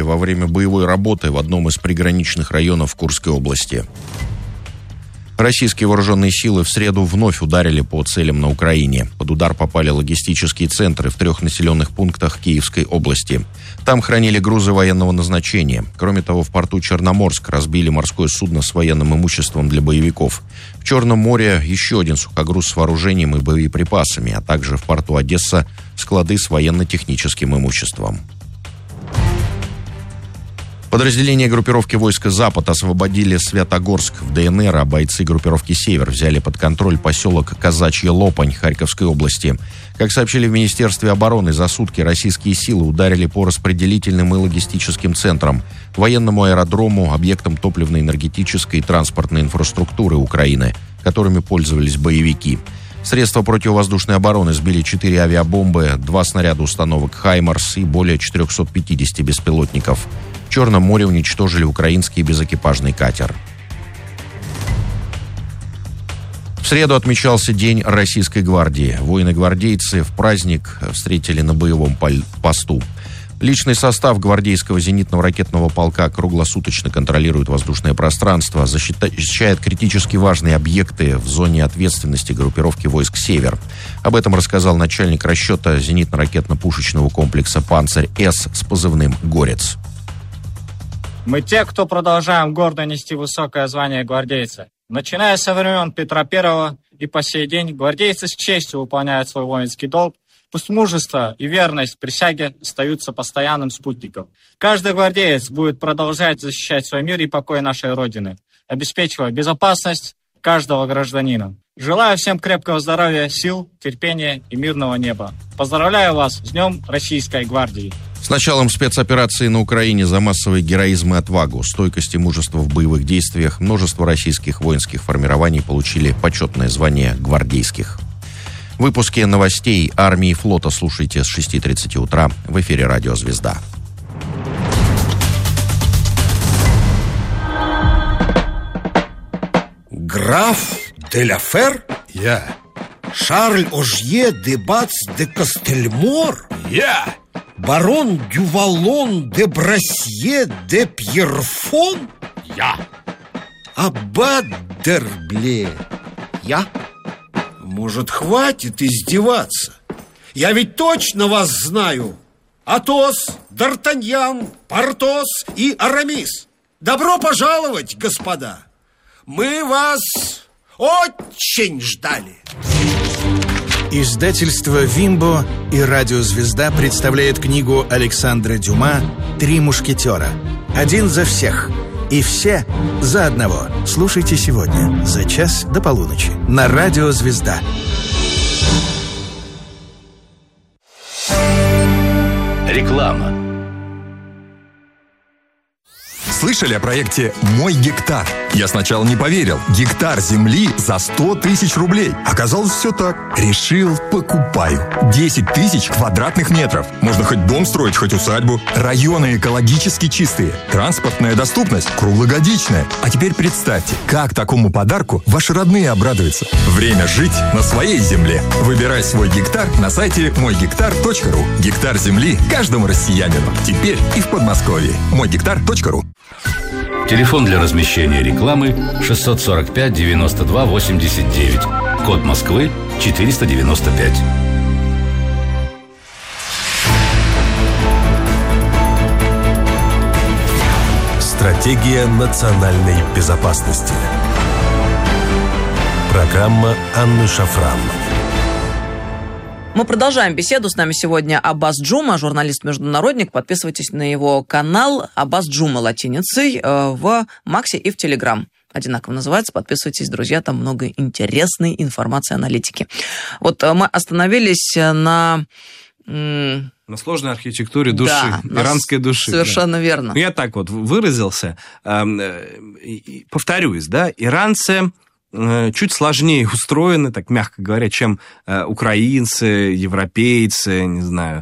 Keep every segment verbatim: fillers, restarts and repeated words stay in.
во время боевой работы в одном из приграничных районов Курской области. Российские вооруженные силы в среду вновь ударили по целям на Украине. Под удар попали логистические центры в трех населенных пунктах Киевской области. Там хранили грузы военного назначения. Кроме того, в порту Черноморск разбили морское судно с военным имуществом для боевиков. В Черном море еще один сухогруз с вооружением и боеприпасами, а также в порту Одесса склады с военно-техническим имуществом. Подразделения группировки войска «Запад» освободили Святогорск в ДНР, а бойцы группировки «Север» взяли под контроль поселок Казачья Лопань Харьковской области. Как сообщили в Министерстве обороны, за сутки российские силы ударили по распределительным и логистическим центрам, военному аэродрому, объектам топливно-энергетической и транспортной инфраструктуры Украины, которыми пользовались боевики. Средства противовоздушной обороны сбили четыре авиабомбы, два снаряда установок «Хаймарс» и более четыреста пятьдесят беспилотников. В Черном море уничтожили украинский безэкипажный катер. В среду отмечался День Российской гвардии. Воины-гвардейцы в праздник встретили на боевом посту. Личный состав гвардейского зенитного ракетного полка круглосуточно контролирует воздушное пространство, защищает критически важные объекты в зоне ответственности группировки войск «Север». Об этом рассказал начальник расчета зенитно-ракетно-пушечного комплекса «Панцирь-С» с позывным «Горец». Мы те, кто продолжаем гордо нести высокое звание гвардейца. Начиная со времен Петра Первого и по сей день гвардейцы с честью выполняют свой воинский долг. Пусть мужество и верность присяге остаются постоянным спутником. Каждый гвардеец будет продолжать защищать свой мир и покой нашей Родины, обеспечивая безопасность каждого гражданина. Желаю всем крепкого здоровья, сил, терпения и мирного неба. Поздравляю вас с Днем Российской гвардии. С началом спецоперации на Украине за массовый героизм и отвагу, стойкость и мужество в боевых действиях множество российских воинских формирований получили почетное звание гвардейских. Выпуски новостей армии и флота слушайте с шести тридцати утра в эфире «Радио Звезда». Граф де ла Фер? Я. Шарль Ожье де Бац де Костельмор? Я. Барон Дювалон де Брасье де Пьерфон? Я. Аббат Дербле? Я? Может, хватит издеваться? Я ведь точно вас знаю. Атос, Д'Артаньян, Портос и Арамис. Добро пожаловать, господа. Мы вас очень ждали. Издательство «Вимбо» и «Радио Звезда» представляет книгу Александра Дюма «Три мушкетера». Один за всех и все за одного. Слушайте сегодня за час до полуночи на «Радио Звезда». Реклама. Слышали о проекте «Мой гектар»? Я сначала не поверил. Гектар земли за сто тысяч рублей. Оказалось, все так. Решил, покупаю. десять тысяч квадратных метров. Можно хоть дом строить, хоть усадьбу. Районы экологически чистые. Транспортная доступность круглогодичная. А теперь представьте, как такому подарку ваши родные обрадуются. Время жить на своей земле. Выбирай свой гектар на сайте мой гектар точка ру. Гектар земли каждому россиянину. Теперь и в Подмосковье. мой гектар точка ру. Телефон для размещения рекламы шестьсот сорок пять девяносто два восемьдесят девять. Код Москвы четыреста девяносто пять. Стратегия национальной безопасности. Программа Анны Шафран. Мы продолжаем беседу. С нами сегодня Аббас Джума, журналист-международник. Подписывайтесь на его канал Аббас Джума латиницей в Максе и в Телеграм. Одинаково называется. Подписывайтесь, друзья. Там много интересной информации, аналитики. Вот мы остановились на... На сложной архитектуре души, да, иранской души. Совершенно да. верно. Я так вот выразился. Повторюсь, да, иранцы чуть сложнее устроены, так мягко говоря, чем украинцы, европейцы, не знаю.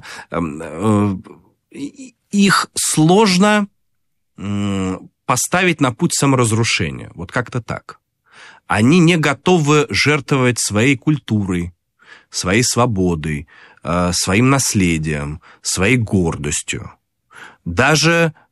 Их сложно поставить на путь саморазрушения. Вот как-то так. Они не готовы жертвовать своей культурой, своей свободой, своим наследием, своей гордостью. Даже